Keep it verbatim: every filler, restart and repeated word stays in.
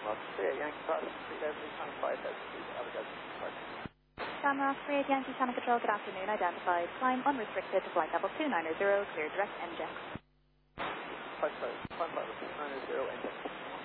Well, three eight Yankee Fox, three Desmond, Channel five, Desmond, Alpha Desmond, Park. Camera three eight Yankee Channel Control, good afternoon, identified. Climb unrestricted to flight level two nine zero, clear direct inject. Five five, five five, two nine zero, inject.